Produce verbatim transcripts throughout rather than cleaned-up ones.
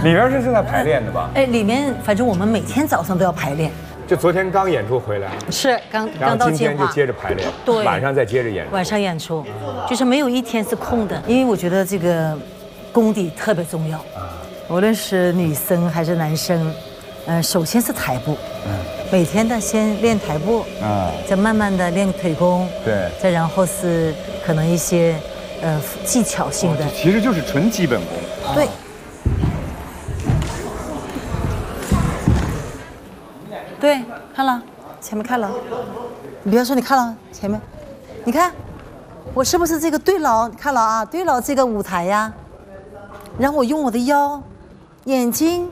里面是正在排练的吧？ 哎，里面反正我们每天早上都要排练。 就昨天刚演出回来， 是刚然后刚到今天就金华， 接着排练， 对， 晚上再接着演出。 晚上演出，就是没有一天是空的，因为我觉得这个功底特别重要。无论是女生还是男生，嗯，首先是台步，嗯，每天的先练台步，啊，再慢慢的练腿功， 对， 再然后是可能一些呃技巧性的， 其实就是纯基本功。 对。对，看了，前面看了，你不要说你看了前面，你看，我是不是这个对了？你看了啊，对了这个舞台呀，然后我用我的腰、眼睛，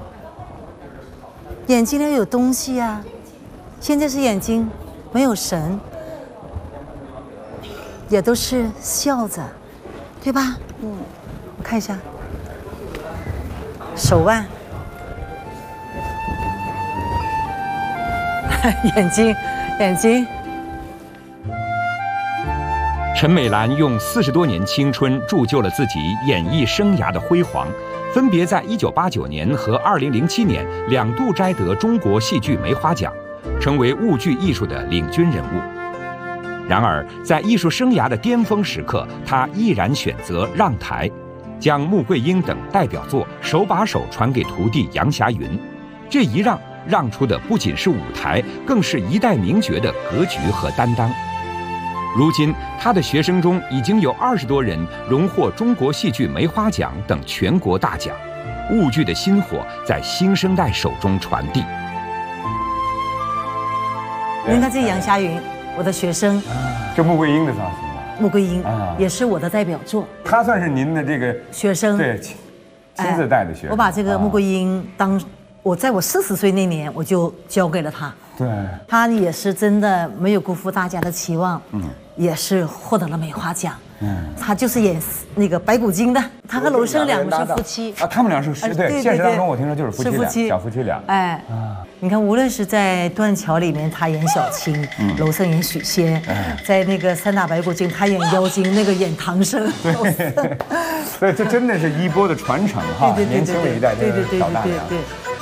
眼睛里有东西呀，现在是眼睛没有神，也都是笑着，对吧？嗯，我看一下，手腕。眼睛，眼睛。 陈美兰用四十多年青春铸就了自己演艺生涯的辉煌，分别在一九八九年和二零零七年两度摘得中国戏剧梅花奖，成为舞剧艺术的领军人物。然而，在艺术生涯的巅峰时刻，她依然选择让台，将穆桂英等代表作手把手传给徒弟杨霞云。这一让。让出的不仅是舞台，更是一代名角的格局和担当。如今，他的学生中已经有二十多人荣获中国戏剧梅花奖等全国大奖，舞剧的薪火在新生代手中传递。 您看这杨霞云，我的学生， 这穆桂英的造型吧？ 穆桂英也是我的代表作， 她算是您的这个学生， 对，亲自带的学生。 我把这个穆桂英当。我在我四十岁那年，我就交给了他。 对， 他也是真的没有辜负大家的期望，嗯，也是获得了梅花奖。嗯，他就是演那个白骨精的，他和娄生两个是夫妻啊，他们俩是夫对，现实当中我听说就是夫妻俩，小夫妻俩。 哎，啊，你看，无论是在《断桥》里面他演小青，娄生演许仙，在那个《三打白骨精》他演妖精，那个演唐僧。 对，所以这真的是衣钵的传承哈，年轻的一代的老大娘。